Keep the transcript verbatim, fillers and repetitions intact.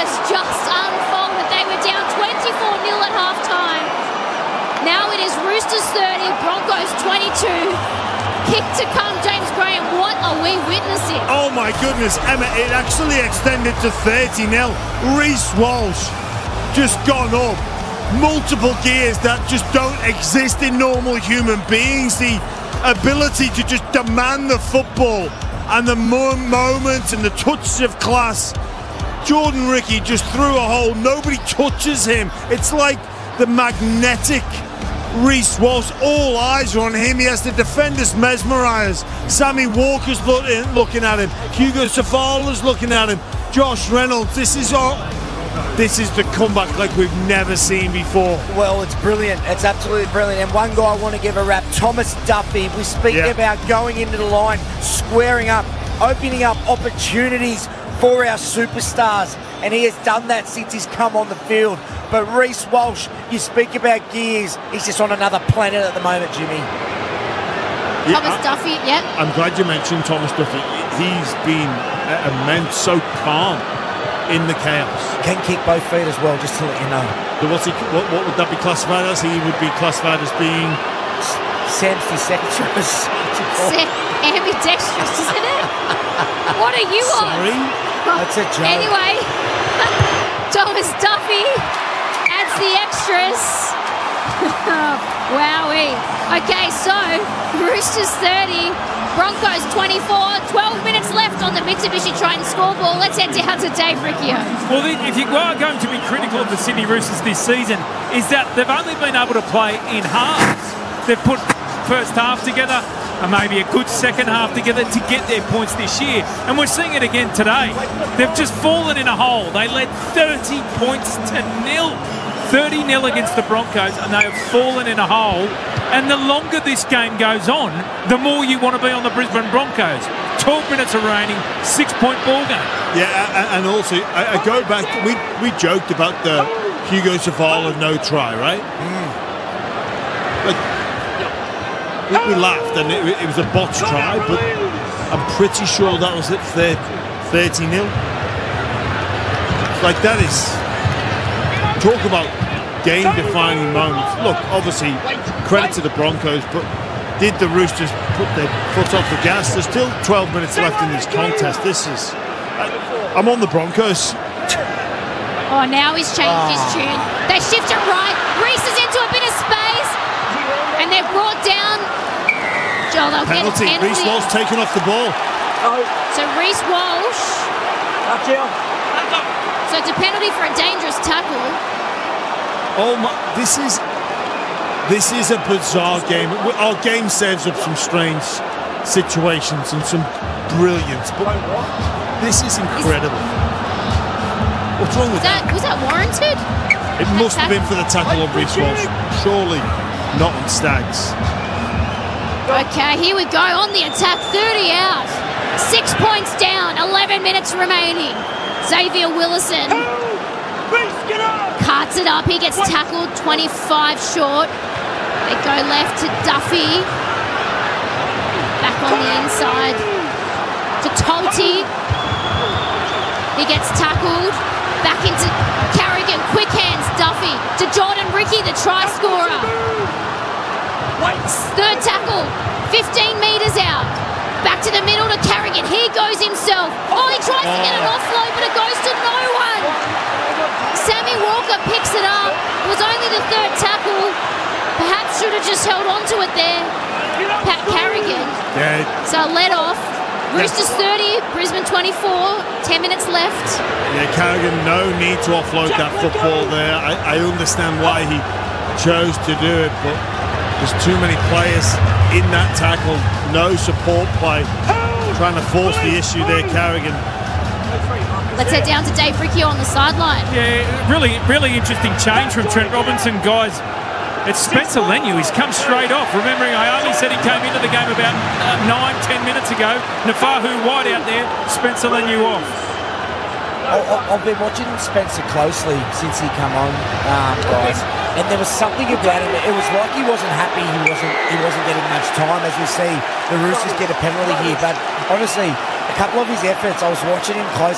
has just unfolded. They were down twenty-four nil at halftime. Now it is Roosters thirty, Broncos twenty-two. Kick to come, James Graham. What are we witnessing? Oh my goodness, Emma, it actually extended to thirty nil. Reece Walsh just gone up. Multiple gears that just don't exist in normal human beings. The ability to just demand the football and the mo moment and the touch of class. Jordan Ricky just threw a hole. Nobody touches him. It's like the magnetic Reece Walsh. All eyes are on him. He has the defenders mesmerised. Sammy Walker's looking, looking at him. Hugo Savala's looking at him. Josh Reynolds. This is all. This is the comeback like we've never seen before. Well, it's brilliant. It's absolutely brilliant. And one guy I want to give a rap, Thomas Duffy. We speak yeah. about going into the line, squaring up, opening up opportunities for our superstars. And he has done that since he's come on the field. But Reece Walsh, you speak about gears, he's just on another planet at the moment, Jimmy. Yeah, Thomas I, Duffy, yeah. I'm glad you mentioned Thomas Duffy. He's been immense, so calm in the chaos. Can kick both feet as well, just to let you know. So what's he, what, what would that be classified as? He would be classified as being... Ambidextrous. Ambidextrous, isn't it? What are you on? Sorry? That's a joke. Anyway, Thomas Duffy adds the extras. Wowee. Okay, so Roosters thirty, Broncos twenty-four, twelve minutes left on the Mitsubishi Triton scoreboard. Let's head down to Dave Riccio. Well, if you are going to be critical of the Sydney Roosters this season, is that they've only been able to play in halves. They've put first half together and maybe a good second half together to get their points this year. And we're seeing it again today. They've just fallen in a hole. They led thirty points to nil. thirty nil against the Broncos, and they have fallen in a hole. And the longer this game goes on, the more you want to be on the Brisbane Broncos. twelve minutes remaining, six-point ball game. Yeah, and also, I go back, we, we joked about the Hugo Savala no try, right? Mm. Like, we laughed, and it, it was a botched try, but I'm pretty sure that was at thirty nil. Like, that is... Talk about game-defining moments. Look, obviously, credit to the Broncos, but did the Roosters put their foot off the gas? There's still twelve minutes left in this contest. This is... I, I'm on the Broncos. Oh, now he's changed oh. his tune. They shift it right. Reece is into a bit of space. And they've brought down... Joel, they'll penalty. get a penalty. Reece Walsh taken off the ball. So Reece Walsh... So it's a penalty for a dangerous tackle. Oh my! This is this is a bizarre game. Our game serves up some strange situations and some brilliance, but this is incredible. What's wrong with that? that? Was that warranted? It that must tackle? have been for the tackle on Reece Walsh. Surely not on Stags. Okay, here we go on the attack. thirty out. Six points down. eleven minutes remaining. Xavier Willison carts it up. He gets tackled, twenty-five short. They go left to Duffy. Back on the inside to Tolti. He gets tackled. Back into Carrigan. Quick hands, Duffy. To Jordan Ricky, the try scorer. Third tackle. fifteen metres out. Back to the middle to Carrigan. He goes himself. Oh, he tries to get an offload, but it goes to no one. Sammy Walker picks it up. It was only the third tackle. Perhaps should have just held on to it there. Pat Carrigan. Yeah. So let off. Roosters thirty, Brisbane twenty-four. Ten minutes left. Yeah, Carrigan, no need to offload that football there. I, I understand why he chose to do it, but there's too many players in that tackle. No support play. Trying to force the issue there, Carrigan. Let's head down to Dave Riccio on the sideline. Yeah, really, really interesting change from Trent Robinson, guys. It's Spencer Leniu. He's come straight off. Remembering, I only said he came into the game about uh, nine, ten minutes ago. Nafahu wide out there. Spencer Leniu off. I've been watching Spencer closely since he come on, um, guys, and there was something about him. It was like he wasn't happy. He wasn't. He wasn't getting much time. As we see, the Roosters get a penalty here. But honestly, a couple of his efforts, I was watching him closely.